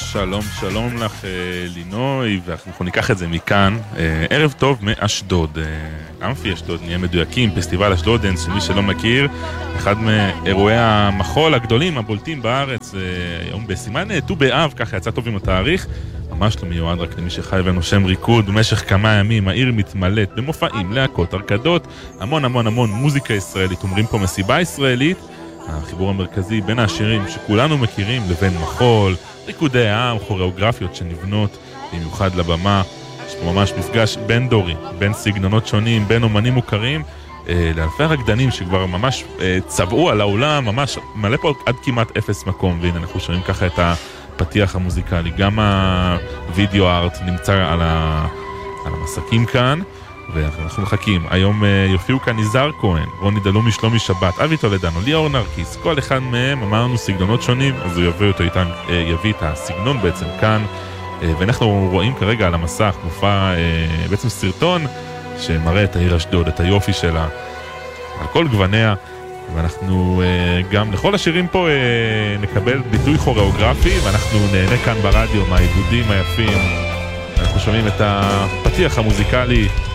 שלום, שלום לך לינוי, ואנחנו ניקח את זה מכאן. ערב טוב מאשדוד, אמפי אשדוד, נהיה מדויקים, פסטיבל אשדודנס, שמי שלא מכיר, אחד מאירועי המחול הגדולים, הבולטים בארץ, היום בסימן ט"ו באב, ככה יצא טוב עם התאריך, ממש לא מיועד רק למי שחי ונושם ריקוד. במשך כמה ימים העיר מתמלאת במופעים, להקות, הרקדות, המון המון המון מוזיקה ישראלית, אומרים פה מסיבה ישראלית, החיבור המרכזי בין השירים שכולנו מכירים לבין מחול, ריקודי העם, כוריאוגרפיות שנבנות במיוחד לבמה. יש פה ממש מפגש בין דורי, בין סגנונות שונים, בין אומנים מוכרים, לאלפי הרקדנים שכבר ממש צבעו על העולם, ממש מלא פה עד כמעט אפס מקום. והנה אנחנו שומעים ככה את הפתיח המוזיקלי, גם הווידאו ארט נמצא על המסקים כאן, ואנחנו מחכים. היום יופיעו כאן יזהר כהן, רוני דלומי, שלומי שבת, אבי טולדנו, ליאור נרקיס, כל אחד מהם אמרנו סגנונות שונים, אז הוא יביא אותו איתן, יביא את הסגנון בעצם כאן, ואנחנו רואים כרגע על המסך מופע, בעצם סרטון שמראה את העיר אשדוד, את היופי שלה, על כל גווניה, ואנחנו גם לכל השירים פה נקבל ביטוי כוריאוגרפי, ואנחנו נהנה כאן ברדיו מהעיבודים היפים. אנחנו שומעים את הפתיח המוזיקלי